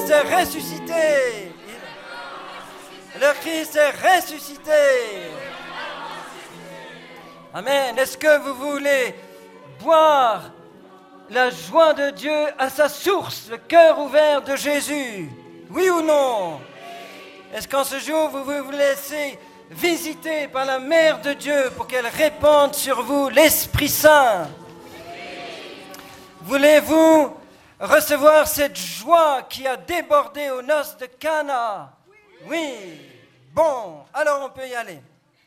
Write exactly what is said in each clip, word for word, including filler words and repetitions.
Christ est ressuscité. Le Christ est ressuscité. Amen. Est-ce que vous voulez boire la joie de Dieu à sa source, le cœur ouvert de Jésus? Oui ou non? Est-ce qu'en ce jour, vous vous laissez visiter par la Mère de Dieu pour qu'elle répande sur vous l'Esprit Saint? Voulez-vous recevoir cette joie qui a débordé aux noces de Cana? Oui. Bon, alors on peut y aller.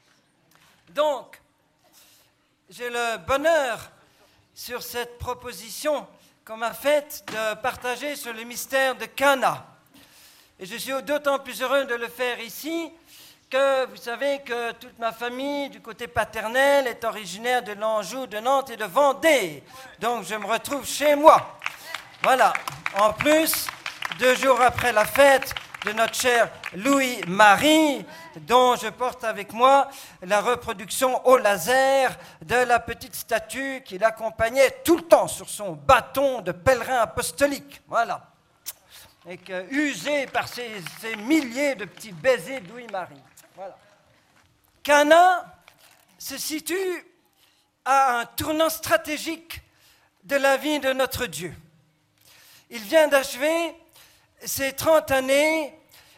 Donc, j'ai le bonheur sur cette proposition qu'on m'a faite de partager sur le mystère de Cana. Et je suis d'autant plus heureux de le faire ici que vous savez que toute ma famille, du côté paternel, est originaire de l'Anjou, de Nantes et de Vendée. Donc je me retrouve chez moi. Voilà. En plus, deux jours après la fête de notre cher Louis-Marie, dont je porte avec moi la reproduction au laser de la petite statue qui l'accompagnait tout le temps sur son bâton de pèlerin apostolique. Voilà. Et que, usé par ces, ces milliers de petits baisers de Louis-Marie. Voilà. Cana se situe à un tournant stratégique de la vie de notre Dieu. Il vient d'achever ses trente années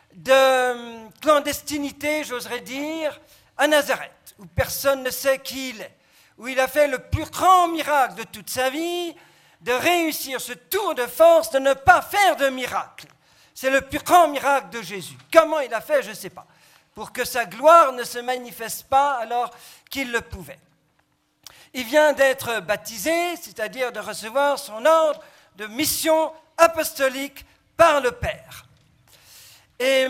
de clandestinité, j'oserais dire, à Nazareth, où personne ne sait qui il est, où il a fait le plus grand miracle de toute sa vie, de réussir ce tour de force de ne pas faire de miracle. C'est le plus grand miracle de Jésus. Comment il a fait, je ne sais pas, pour que sa gloire ne se manifeste pas alors qu'il le pouvait. Il vient d'être baptisé, c'est-à-dire de recevoir son ordre de mission apostolique par le Père. Et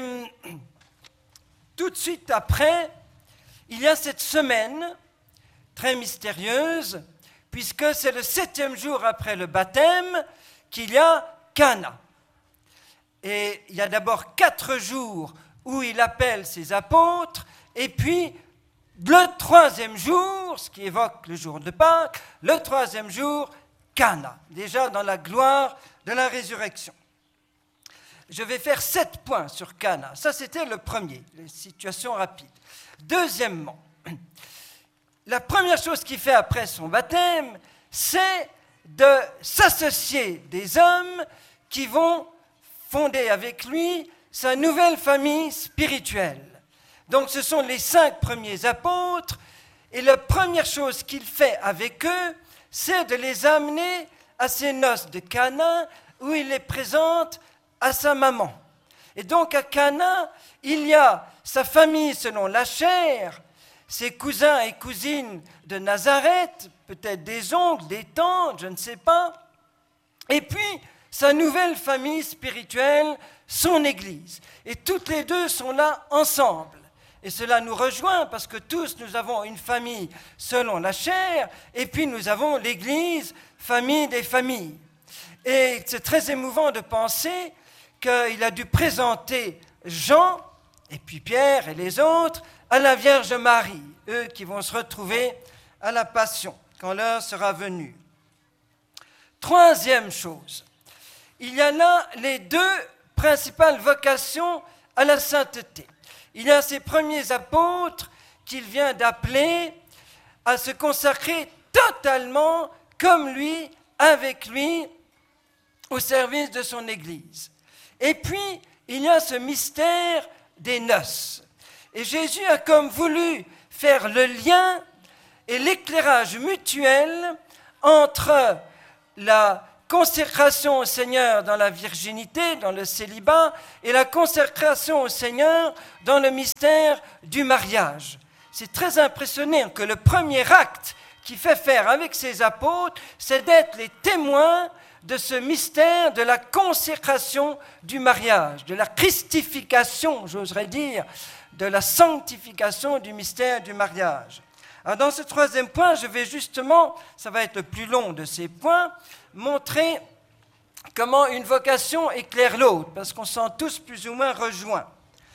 tout de suite après, il y a cette semaine très mystérieuse, puisque c'est le septième jour après le baptême qu'il y a Cana. Et il y a d'abord quatre jours où il appelle ses apôtres, et puis le troisième jour, ce qui évoque le jour de Pâques, le troisième jour, Cana, déjà dans la gloire de la résurrection. Je vais faire sept points sur Cana. Ça, c'était le premier, les situations rapides. Deuxièmement, la première chose qu'il fait après son baptême, c'est de s'associer des hommes qui vont fonder avec lui sa nouvelle famille spirituelle. Donc, ce sont les cinq premiers apôtres, et la première chose qu'il fait avec eux, c'est de les amener à ces noces de Cana, où il les présente à sa maman. Et donc à Cana, il y a sa famille selon la chair, ses cousins et cousines de Nazareth, peut-être des oncles, des tantes, je ne sais pas, et puis sa nouvelle famille spirituelle, son Église. Et toutes les deux sont là ensemble. Et cela nous rejoint parce que tous nous avons une famille selon la chair, et puis nous avons l'Église, famille des familles. Et c'est très émouvant de penser qu'il a dû présenter Jean, et puis Pierre et les autres, à la Vierge Marie, eux qui vont se retrouver à la Passion, quand l'heure sera venue. Troisième chose, il y a là les deux principales vocations à la sainteté. Il y a ces premiers apôtres qu'il vient d'appeler à se consacrer totalement, comme lui, avec lui, au service de son Église. Et puis, il y a ce mystère des noces. Et Jésus a comme voulu faire le lien et l'éclairage mutuel entre la consécration au Seigneur dans la virginité, dans le célibat, et la consécration au Seigneur dans le mystère du mariage. C'est très impressionnant que le premier acte qu'il fait faire avec ses apôtres, c'est d'être les témoins de ce mystère de la consécration du mariage, de la christification, j'oserais dire, de la sanctification du mystère du mariage. Alors dans ce troisième point, je vais justement, ça va être le plus long de ces points, montrer comment une vocation éclaire l'autre, parce qu'on sent tous plus ou moins rejoints.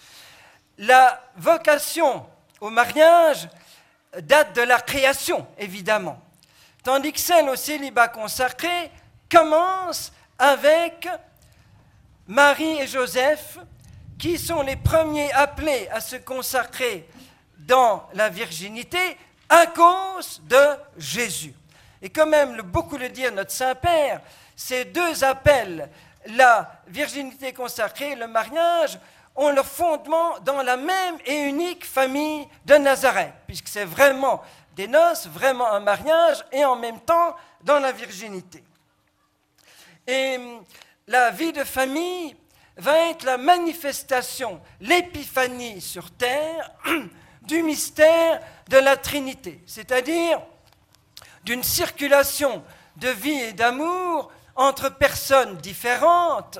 La vocation au mariage date de la création, évidemment, tandis que celle au célibat consacré commence avec Marie et Joseph, qui sont les premiers appelés à se consacrer dans la virginité à cause de Jésus. Et comme aime beaucoup le dire notre Saint-Père, ces deux appels, la virginité consacrée, le mariage, ont leur fondement dans la même et unique famille de Nazareth, puisque c'est vraiment des noces, vraiment un mariage, et en même temps dans la virginité. Et la vie de famille va être la manifestation, l'épiphanie sur terre du mystère de la Trinité, c'est-à-dire d'une circulation de vie et d'amour entre personnes différentes,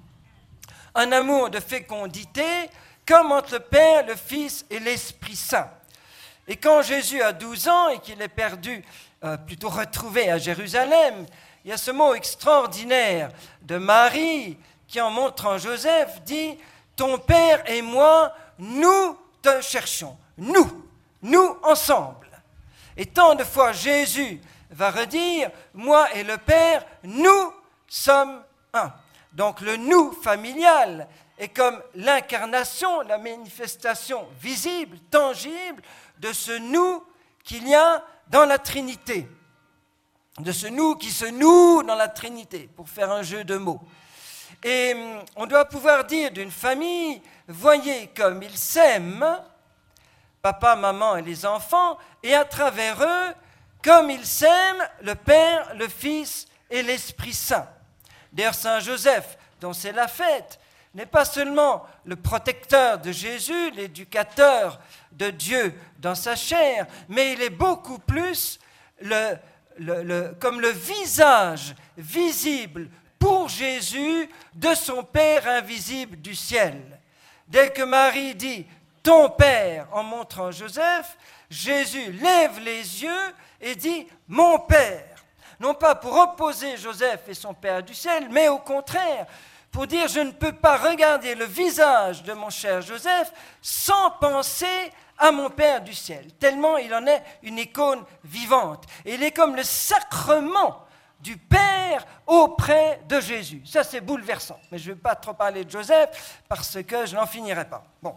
un amour de fécondité, comme entre le Père, le Fils et l'Esprit Saint. Et quand Jésus a douze ans et qu'il est perdu, euh, plutôt retrouvé à Jérusalem, il y a ce mot extraordinaire de Marie qui, en montrant Joseph, dit « Ton Père et moi, nous te cherchons. Nous, nous ensemble. » Et tant de fois Jésus va redire « Moi et le Père, nous sommes un. » Donc le « nous » familial est comme l'incarnation, la manifestation visible, tangible de ce « nous » qu'il y a dans la Trinité. De ce « nous » qui se noue dans la Trinité, pour faire un jeu de mots. Et on doit pouvoir dire d'une famille, voyez comme ils s'aiment, papa, maman et les enfants, et à travers eux, comme ils s'aiment, le Père, le Fils et l'Esprit Saint. D'ailleurs, Saint Joseph, dont c'est la fête, n'est pas seulement le protecteur de Jésus, l'éducateur de Dieu dans sa chair, mais il est beaucoup plus le, le, le, comme le visage visible pour Jésus de son Père invisible du ciel. Dès que Marie dit « ton Père » en montrant Joseph, Jésus lève les yeux et dit « mon Père ». Non pas pour opposer Joseph et son Père du ciel, mais au contraire, pour dire « je ne peux pas regarder le visage de mon cher Joseph sans penser à mon Père du ciel », tellement il en est une icône vivante. Et il est comme le sacrement du Père auprès de Jésus. Ça, c'est bouleversant. Mais je ne vais pas trop parler de Joseph parce que je n'en finirai pas. Bon.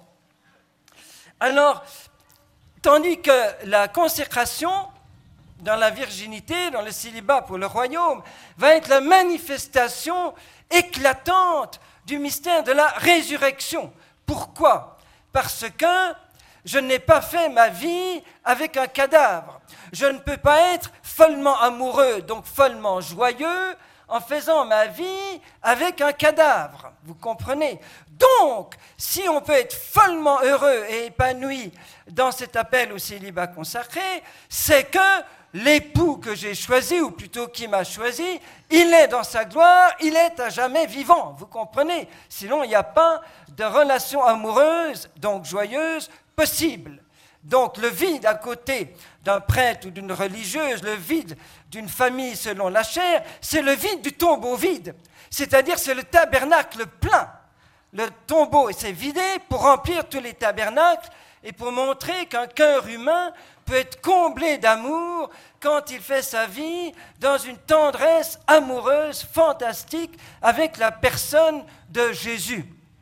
Alors, tandis que la consécration dans la virginité, dans le célibat pour le royaume, va être la manifestation éclatante du mystère de la résurrection. Pourquoi ? Parce que je n'ai pas fait ma vie avec un cadavre. Je ne peux pas être follement amoureux, donc follement joyeux, en faisant ma vie avec un cadavre. Vous comprenez ? Donc, si on peut être follement heureux et épanoui dans cet appel au célibat consacré, c'est que l'époux que j'ai choisi, ou plutôt qui m'a choisi, il est dans sa gloire, il est à jamais vivant. Vous comprenez ? Sinon, il n'y a pas de relation amoureuse, donc joyeuse, possible. Donc le vide à côté d'un prêtre ou d'une religieuse, le vide d'une famille selon la chair, c'est le vide du tombeau vide. C'est-à-dire c'est le tabernacle plein. Le tombeau s'est vidé pour remplir tous les tabernacles et pour montrer qu'un cœur humain peut être comblé d'amour quand il fait sa vie dans une tendresse amoureuse, fantastique, avec la personne de Jésus.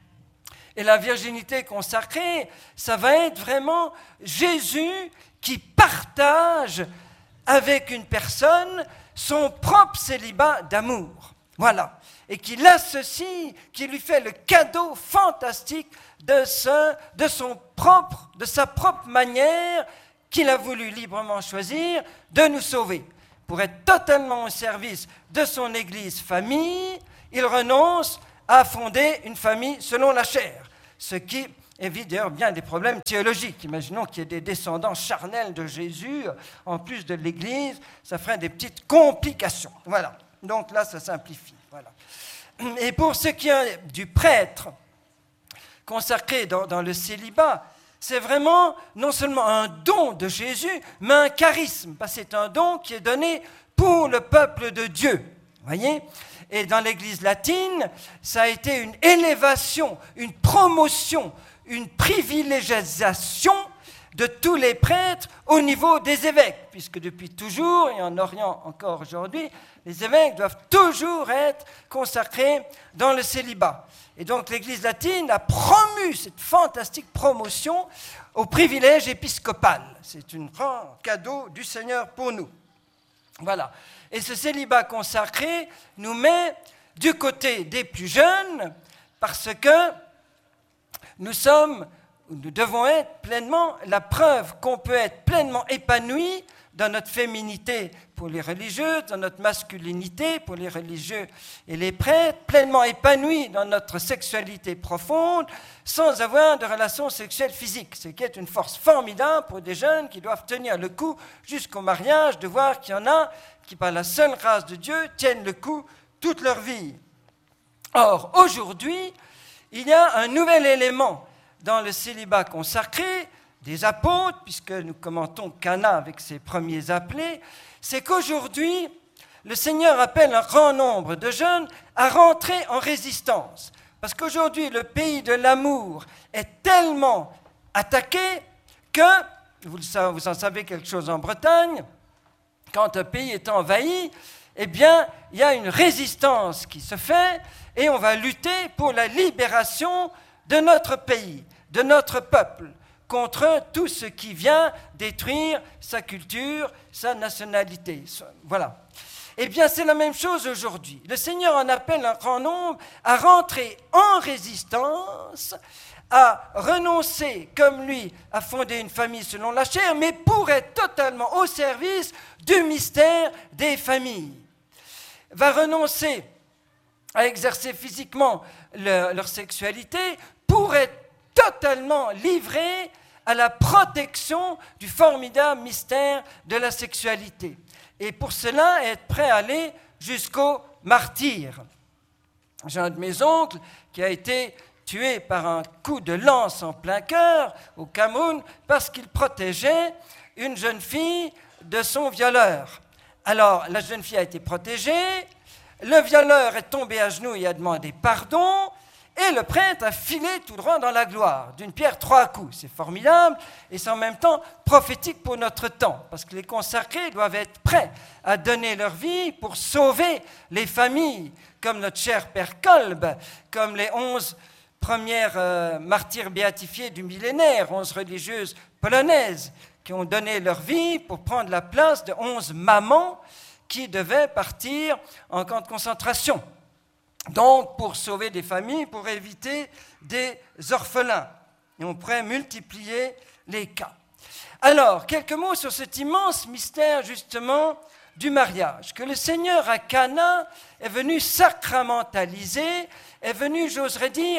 Et la virginité consacrée, ça va être vraiment Jésus qui partage avec une personne son propre célibat d'amour. Voilà. Et qui l'associe, qui lui fait le cadeau fantastique de, ce, de, son propre, de sa propre manière qu'il a voulu librement choisir de nous sauver. Pour être totalement au service de son Église famille, il renonce à fonder une famille selon la chair. Ce qui évite d'ailleurs bien des problèmes théologiques. Imaginons qu'il y ait des descendants charnels de Jésus, en plus de l'Église, ça ferait des petites complications. Voilà. Donc là, ça simplifie. Voilà. Et pour ce qui est du prêtre consacré dans, dans le célibat, c'est vraiment non seulement un don de Jésus, mais un charisme, parce que c'est un don qui est donné pour le peuple de Dieu. Voyez ? Et dans l'Église latine, ça a été une élévation, une promotion, une privilégiation de tous les prêtres au niveau des évêques, puisque depuis toujours, et en Orient encore aujourd'hui, les évêques doivent toujours être consacrés dans le célibat. Et donc l'Église latine a promu cette fantastique promotion au privilège épiscopal. C'est un grand cadeau du Seigneur pour nous. Voilà. Et ce célibat consacré nous met du côté des plus jeunes parce que nous sommes, nous devons être pleinement la preuve qu'on peut être pleinement épanoui dans notre féminité pour les religieux, dans notre masculinité pour les religieux et les prêtres, pleinement épanoui dans notre sexualité profonde, sans avoir de relations sexuelles physiques, ce qui est une force formidable pour des jeunes qui doivent tenir le coup jusqu'au mariage, de voir qu'il y en a qui, par la seule grâce de Dieu, tiennent le coup toute leur vie. Or, aujourd'hui, il y a un nouvel élément dans le célibat consacré des apôtres, puisque nous commentons Cana avec ses premiers appelés, c'est qu'aujourd'hui, le Seigneur appelle un grand nombre de jeunes à rentrer en résistance. Parce qu'aujourd'hui, le pays de l'amour est tellement attaqué que, vous, le, vous en savez quelque chose en Bretagne, quand un pays est envahi, eh bien, il y a une résistance qui se fait et on va lutter pour la libération de notre pays, de notre peuple, contre tout ce qui vient détruire sa culture, sa nationalité. Voilà. Eh bien, c'est la même chose aujourd'hui. Le Seigneur en appelle un grand nombre à rentrer en résistance, à renoncer, comme lui, à fonder une famille selon la chair, mais pour être totalement au service du mystère des familles. Va renoncer à exercer physiquement le, leur sexualité pour être totalement livré à la protection du formidable mystère de la sexualité. Et pour cela, être prêt à aller jusqu'au martyre. J'ai un de mes oncles qui a été tué par un coup de lance en plein cœur au Cameroun parce qu'il protégeait une jeune fille de son violeur. Alors, la jeune fille a été protégée, le violeur est tombé à genoux et a demandé pardon, et le prêtre a filé tout droit dans la gloire, d'une pierre trois coups. C'est formidable, et c'est en même temps prophétique pour notre temps, parce que les consacrés doivent être prêts à donner leur vie pour sauver les familles, comme notre cher Père Kolb, comme les onze premières euh, martyrs béatifiés du millénaire, onze religieuses polonaises, qui ont donné leur vie pour prendre la place de onze mamans qui devaient partir en camp de concentration. Donc, pour sauver des familles, pour éviter des orphelins. Et on pourrait multiplier les cas. Alors, quelques mots sur cet immense mystère, justement, du mariage, que le Seigneur à Cana est venu sacramentaliser, est venu, j'oserais dire,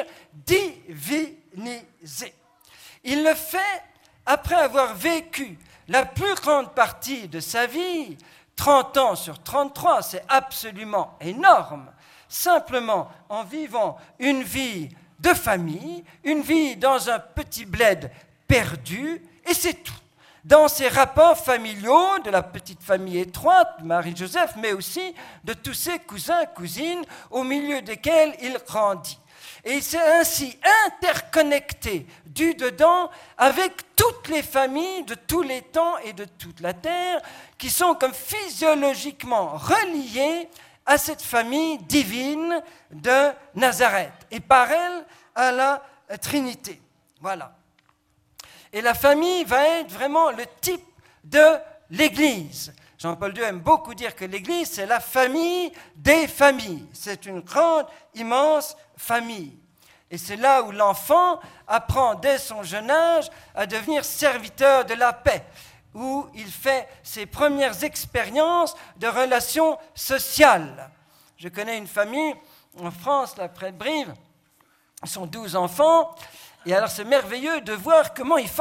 diviniser. Il le fait après avoir vécu la plus grande partie de sa vie, trente ans sur trente-trois, c'est absolument énorme, simplement en vivant une vie de famille, une vie dans un petit bled perdu, et c'est tout. Dans ses rapports familiaux, de la petite famille étroite, Marie-Joseph, mais aussi de tous ses cousins, cousines, au milieu desquels il grandit. Et il s'est ainsi interconnecté du dedans avec toutes les familles de tous les temps et de toute la terre qui sont comme physiologiquement reliées à cette famille divine de Nazareth et par elle à la Trinité. Voilà. Et la famille va être vraiment le type de l'Église. Jean-Paul deux aime beaucoup dire que l'Église, c'est la famille des familles. C'est une grande, immense famille. Et c'est là où l'enfant apprend dès son jeune âge à devenir serviteur de la paix, où il fait ses premières expériences de relations sociales. Je connais une famille en France, là près de Brive, ils sont douze enfants, et alors c'est merveilleux de voir comment ils